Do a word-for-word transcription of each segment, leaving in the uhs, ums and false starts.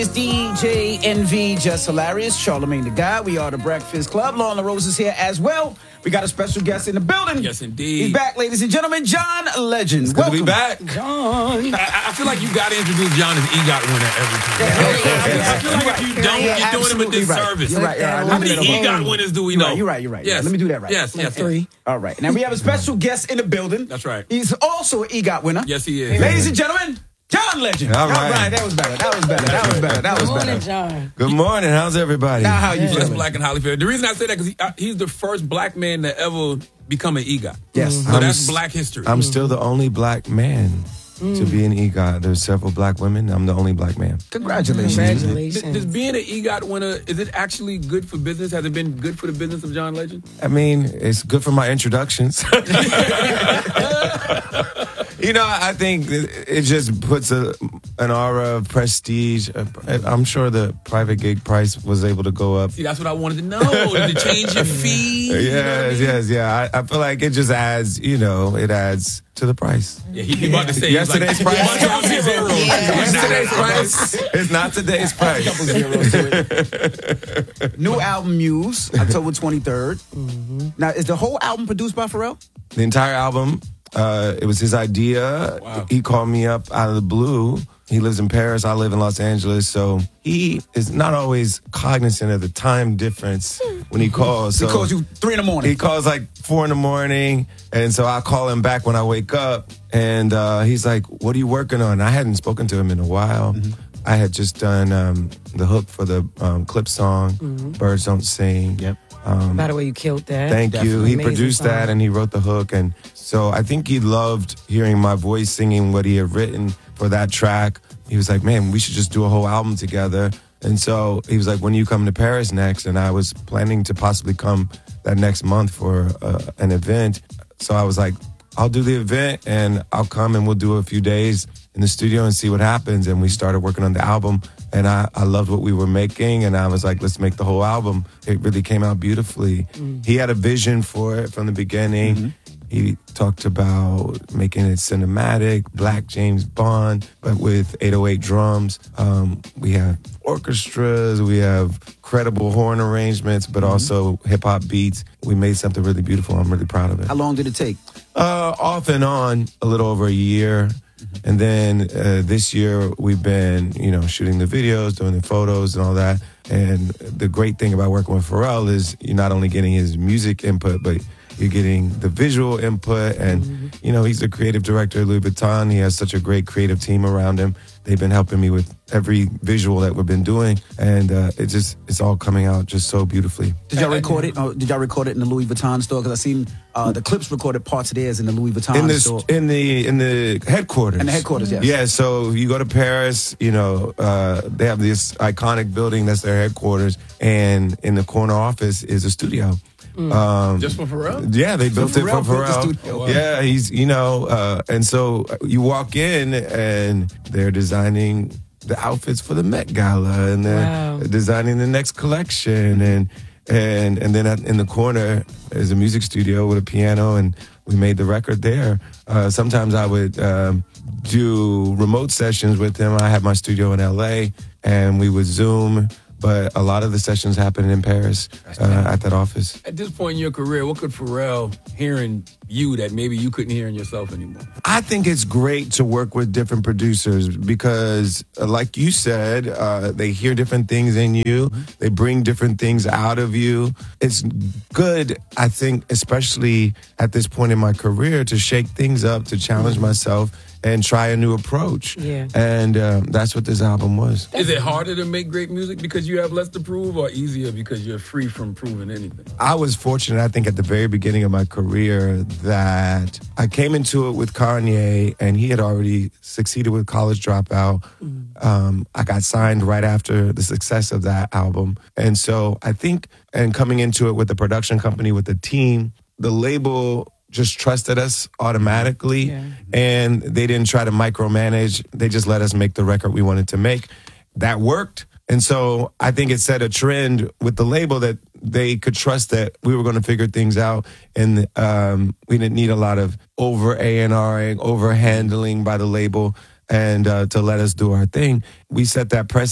It's D J N V, Just Hilarious, Charlamagne the Guy. We are the Breakfast Club. Lauren LaRose is here as well. We got a special guest in the building. Yes, indeed. He's back, ladies and gentlemen, John Legend. It's Welcome. good to be back. John. I, I feel like you got to introduce John as EGOT winner every time. Yeah, yeah, yeah, I feel like if you don't, yeah, you're doing him a disservice. You're right. You're right. How many EGOT winners do we know? You're right. You're right. You're right. Yes. Let me do that right. Yes, yes. Three. All right. Now, we have a special guest in the building. That's right. He's also an EGOT winner. Yes, he is. Ladies and gentlemen, John Legend. All right. All right. That was better. That was better. That was better. That was Good morning, better. John. Good morning. How's everybody? Now, how you Just feeling? black and highly favored. The reason I say that because he, uh, he's the first black man to ever become an EGOT. Yes. So I'm that's s- black history. I'm still the only black man to be an EGOT. There's several black women. I'm the only black man. Congratulations. Congratulations. Does, does being an EGOT winner, is it actually good for business? Has it been good for the business of John Legend? I mean, it's good for my introductions. You know, I think it it just puts a, an aura of prestige. I'm sure the private gig price was able to go up. See, that's what I wanted to know. Did it change your fee? You know what I Yes, mean? yes, yeah. I, I feel like it just adds, you know, it adds to the price. Yeah, he, he about to say he's Yesterday's like, price. one, two, zero. Yesterday's price is not today's price. Couple zeros to it. New album, Muse, October twenty-third. Mm-hmm. Now, is the whole album produced by Pharrell? The entire album, uh, it was his idea. Wow. He called me up out of the blue. He lives in Paris. I live in Los Angeles. So he is not always cognizant of the time difference when he calls. So He calls you three in the morning. He calls like four in the morning. And so I call him back when I wake up. And uh, he's like, what are you working on? I hadn't spoken to him in a while. Mm-hmm. I had just done um, the hook for the um, clip song, mm-hmm. Birds Don't Sing. Yep. Um, By the way, you killed that. Thank you. He Amazing produced song. that and he wrote the hook. And so I think he loved hearing my voice singing what he had written for that track. He was like, man, we should just do a whole album together. And so he was like, when are you coming to Paris next? And I was planning to possibly come that next month for uh, an event. So I was like, I'll do the event and I'll come and we'll do a few days in the studio and see what happens. And we started working on the album. And I, I loved what we were making. And I was like, let's make the whole album. It really came out beautifully. Mm. He had a vision for it from the beginning. Mm-hmm. He talked about making it cinematic, Black James Bond, but with eight oh eight drums. Um, we have orchestras, we have credible horn arrangements, but mm-hmm. also hip-hop beats. We made something really beautiful. I'm really proud of it. How long did it take? Uh, off and on, a little over a year. And then uh, this year we've been, you know, shooting the videos, doing the photos and all that. And the great thing about working with Pharrell is you're not only getting his music input, but you're getting the visual input. And, mm-hmm. you know, he's the creative director of Louis Vuitton. He has such a great creative team around him. They've been helping me with every visual that we've been doing. And uh, it just, it's all coming out just so beautifully. Did y'all record it? Or did y'all record it in the Louis Vuitton store? Because I seen uh, the clips recorded parts of theirs in the Louis Vuitton in the, store. In the in the headquarters. In the headquarters, yes. Yeah, so you go to Paris, you know, uh, they have this iconic building that's their headquarters. And in the corner office is a studio. Mm. Um, Just for Pharrell? Yeah, they built Pharrell it for built the Pharrell. studio. Wow. Yeah, he's, you know, uh, and so you walk in and they're designing the outfits for the Met Gala and they're Wow. designing the next collection. And and and then in the corner is a music studio with a piano and we made the record there. Uh, sometimes I would um, do remote sessions with him. I had my studio in L A and we would Zoom. But a lot of the sessions happened in Paris uh, at that office. At this point in your career, what could Pharrell hear in you that maybe you couldn't hear in yourself anymore? I think it's great to work with different producers because, uh, like you said, uh, they hear different things in you. They bring different things out of you. It's good, I think, especially at this point in my career, to shake things up, to challenge myself, and try a new approach. Yeah. And um, that's what this album was. Is it harder to make great music because you have less to prove or easier because you're free from proving anything? I was fortunate, I think, at the very beginning of my career that I came into it with Kanye and he had already succeeded with College Dropout. Mm. Um, I got signed right after the success of that album. And so I think, and coming into it with the production company, with the team, the label just trusted us automatically, yeah. and they didn't try to micromanage. They just let us make the record we wanted to make. That worked. And so I think it set a trend with the label that they could trust that we were going to figure things out, and um, we didn't need a lot of over A and R-ing, over handling by the label, and uh, to let us do our thing. We set that precedent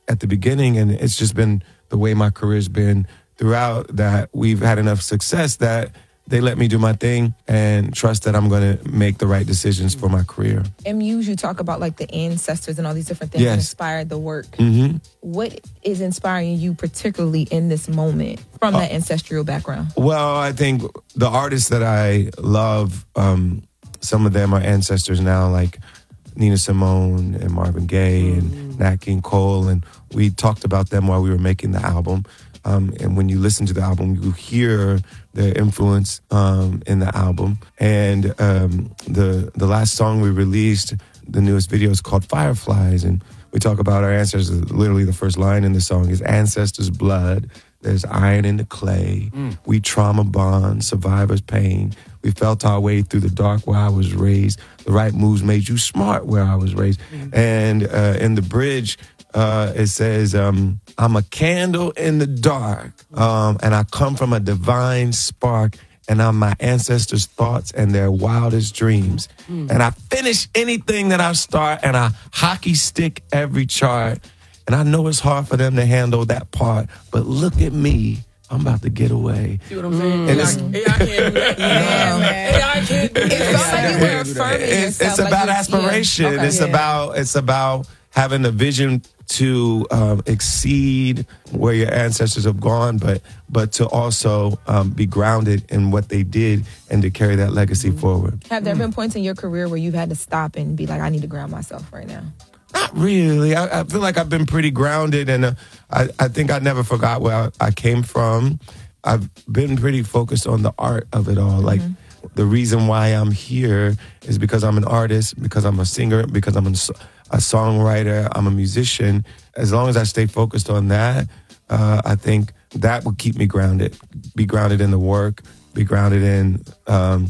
at the beginning, and it's just been the way my career's been throughout, that we've had enough success that they let me do my thing and trust that I'm going to make the right decisions for my career. And you usually talk about like the ancestors and all these different things Yes. that inspired the work. Mm-hmm. What is inspiring you particularly in this moment from that ancestral background? Well, I think the artists that I love, um, some of them are ancestors now, like Nina Simone and Marvin Gaye and Nat King Cole. And we talked about them while we were making the album. Um, and when you listen to the album, you hear their influence um, in the album. And um, the the last song we released, the newest video, is called Fireflies. And we talk about our ancestors. Literally the first line in the song is ancestors' blood. There's iron in the clay. Mm. We trauma bond, survivors' pain. We felt our way through the dark where I was raised. The right moves made you smart where I was raised. Mm. And uh, in the bridge, Uh, it says, um, I'm a candle in the dark, um, and I come from a divine spark, and I'm my ancestors' thoughts and their wildest dreams. Mm. And I finish anything that I start, and I hockey stick every chart. And I know it's hard for them to handle that part, but look at me. I'm about to get away. See what I'm saying? And A I, it's, A I can't do that. Yeah, man. A I can't do that. It felt like you were affirming it's, yourself. it's like about you- aspiration. yeah. Okay. It's Yeah. about it's about having a vision to um, exceed where your ancestors have gone, but but to also um, be grounded in what they did and to carry that legacy mm-hmm. forward. Have there been points in your career where you've had to stop and be like, I need to ground myself right now? Not really. I, I feel like I've been pretty grounded, and uh, I, I think I never forgot where I, I came from. I've been pretty focused on the art of it all. Like, mm-hmm. the reason why I'm here is because I'm an artist, because I'm a singer, because I'm a, a songwriter, I'm a musician. As long as I stay focused on that, uh, I think that will keep me grounded. Be grounded in the work, be grounded in um,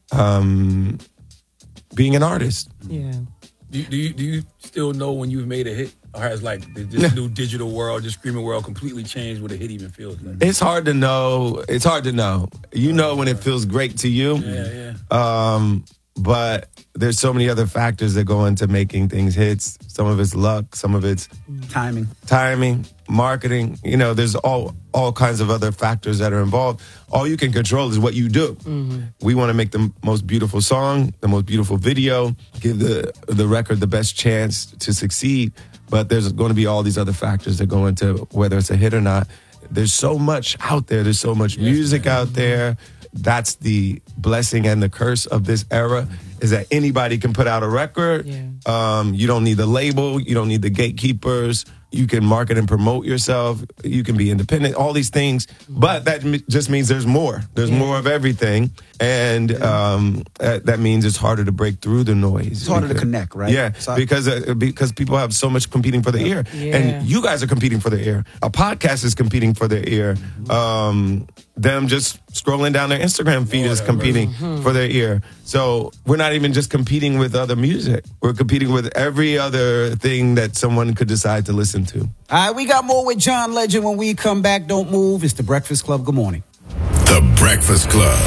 um, being an artist. Yeah. Do you, do you do you still know when you've made a hit, or has like this new digital world, this streaming world, completely changed what a hit even feels like? It's hard to know. It's hard to know. You know when it feels great to you. Yeah, yeah. Um, but there's so many other factors that go into making things hits. Some of it's luck. Some of it's Timing. timing, marketing. You know, there's all all kinds of other factors that are involved. All you can control is what you do. Mm-hmm. We want to make the most beautiful song, the most beautiful video, give the the record the best chance to succeed. But there's going to be all these other factors that go into whether it's a hit or not. There's so much out there. There's so much Yes, music man. out there. That's the blessing and the curse of this era, is that anybody can put out a record. Yeah. Um, you don't need the label. You don't need the gatekeepers. You can market and promote yourself. You can be independent, all these things. But that m- just means there's more. There's Yeah. more of everything. And um, that, that means it's harder to break through the noise. It's harder to Because- connect, right? Yeah, So- because uh, because people have so much competing for the ear. Yeah. And you guys are competing for the ear. A podcast is competing for their ear. Um, them just scrolling down their Instagram feed Lord is have competing for their ear. So we're not even just competing with other music. We're competing with every other thing that someone could decide to listen to. All right, we got more with John Legend when we come back. Don't move. It's The Breakfast Club. Good morning. The Breakfast Club.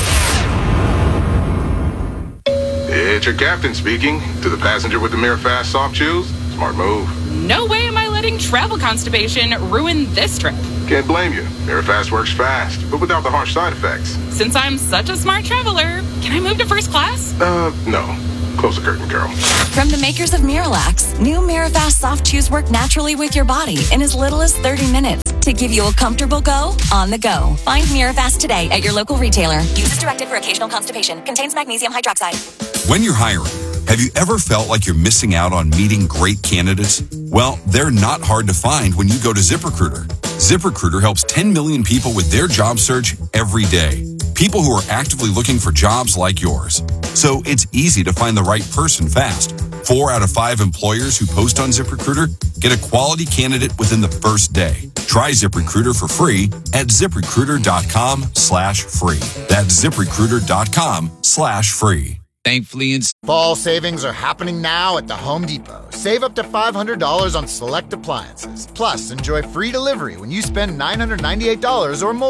It's your captain speaking. To the passenger with the Mirror Fast soft chews, smart move. No way am I letting travel constipation ruin this trip. Can't blame you. Mirror Fast works fast, but without the harsh side effects. Since I'm such a smart traveler, can I move to first class? Uh, no. Close the curtain, girl. From the makers of Miralax, new Mirafast soft chews work naturally with your body in as little as thirty minutes to give you a comfortable go on the go. Find Mirafast today at your local retailer. Use as directed for occasional constipation. Contains magnesium hydroxide. When you're hiring, have you ever felt like you're missing out on meeting great candidates? Well, they're not hard to find when you go to ZipRecruiter. ZipRecruiter helps ten million people with their job search every day. People who are actively looking for jobs like yours. So it's easy to find the right person fast. Four out of five employers who post on ZipRecruiter get a quality candidate within the first day. Try ZipRecruiter for free at ZipRecruiter.com slash free. That's ZipRecruiter.com slash free. Thankfully, in Fall savings are happening now at the Home Depot. Save up to five hundred dollars on select appliances. Plus, enjoy free delivery when you spend nine hundred ninety-eight dollars or more.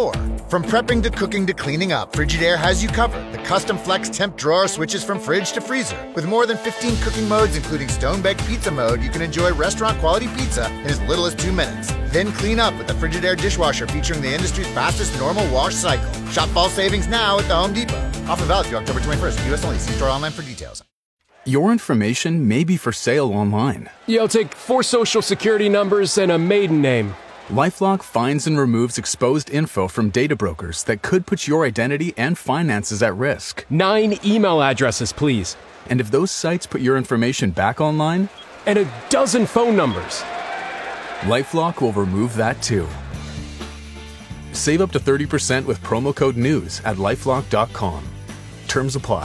From prepping to cooking to cleaning up, Frigidaire has you covered. The custom flex temp drawer switches from fridge to freezer. With more than fifteen cooking modes, including stone-baked pizza mode, you can enjoy restaurant-quality pizza in as little as two minutes. Then clean up with the Frigidaire dishwasher featuring the industry's fastest normal wash cycle. Shop fall savings now at the Home Depot. Offer valid through October twenty-first. U S only. See store online for details. Your information may be for sale online. You'll take four social security numbers and a maiden name. LifeLock finds and removes exposed info from data brokers that could put your identity and finances at risk. Nine email addresses, please. And if those sites put your information back online? And a dozen phone numbers. LifeLock will remove that too. Save up to thirty percent with promo code NEWS at lifelock dot com. Terms apply.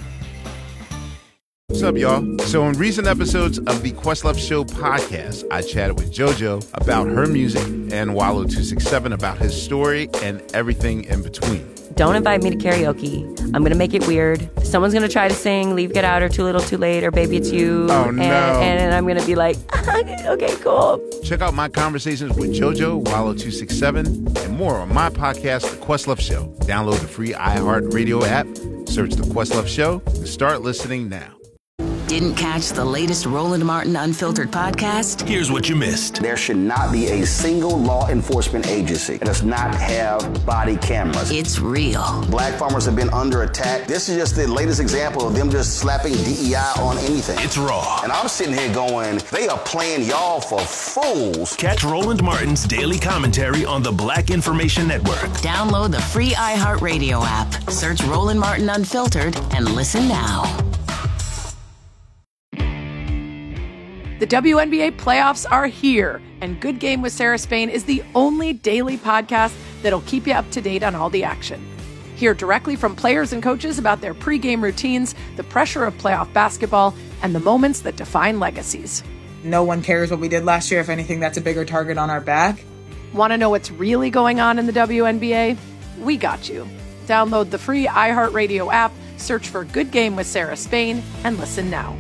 What's up, y'all? So in recent episodes of the Questlove Show podcast, I chatted with JoJo about her music and Wallow two six seven about his story and everything in between. Don't invite me to karaoke. I'm going to make it weird. Someone's going to try to sing Leave, Get Out, or Too Little, Too Late, or Baby It's You. Oh, and, no. And I'm going to be like, okay, cool. Check out my conversations with JoJo, Wallow two six seven, and more on my podcast, The Questlove Show. Download the free iHeartRadio app, search The Questlove Show, and start listening now. Didn't catch the latest Roland Martin Unfiltered podcast? Here's what you missed. There should not be a single law enforcement agency that does not have body cameras. It's real. Black farmers have been under attack. This is just the latest example of them just slapping D E I on anything. It's raw. And I'm sitting here going, they are playing y'all for fools. Catch Roland Martin's daily commentary on the Black Information Network. Download the free iHeartRadio app. Search Roland Martin Unfiltered and listen now. The W N B A playoffs are here, and Good Game with Sarah Spain is the only daily podcast that'll keep you up to date on all the action. Hear directly from players and coaches about their pregame routines, the pressure of playoff basketball, and the moments that define legacies. No one cares what we did last year. If anything, that's a bigger target on our back. Want to know what's really going on in the W N B A? We got you. Download the free iHeartRadio app, search for Good Game with Sarah Spain, and listen now.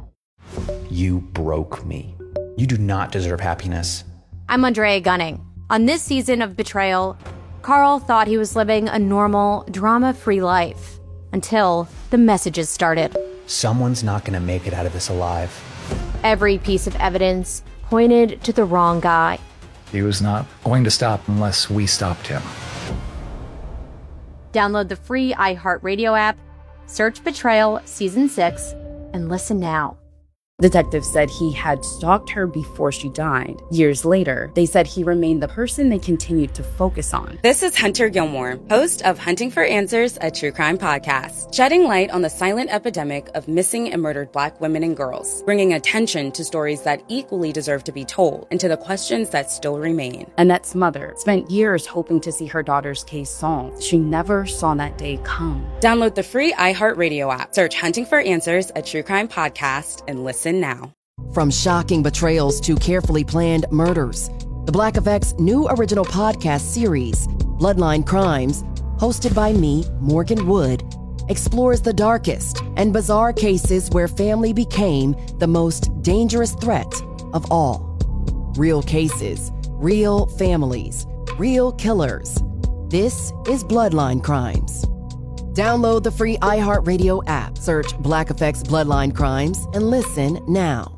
You broke me. You do not deserve happiness. I'm Andrea Gunning. On this season of Betrayal, Carl thought he was living a normal, drama-free life until the messages started. Someone's not going to make it out of this alive. Every piece of evidence pointed to the wrong guy. He was not going to stop unless we stopped him. Download the free iHeartRadio app, search Betrayal Season six, and listen now. Detectives said he had stalked her before she died. Years later, they said he remained the person they continued to focus on. This is Hunter Gilmore, host of Hunting for Answers, a true crime podcast, shedding light on the silent epidemic of missing and murdered Black women and girls, bringing attention to stories that equally deserve to be told and to the questions that still remain. Annette's mother spent years hoping to see her daughter's case solved. She never saw that day come. Download the free iHeartRadio app, search Hunting for Answers, a true crime podcast, and listen now. From shocking betrayals to carefully planned murders, the Black Effect's new original podcast series, Bloodline Crimes, hosted by me, Morgan Wood, explores the darkest and bizarre cases where family became the most dangerous threat of all. Real cases, real families, real killers. This is Bloodline Crimes. Download the free iHeartRadio app, search Black Effect's Bloodline Crimes, and listen now.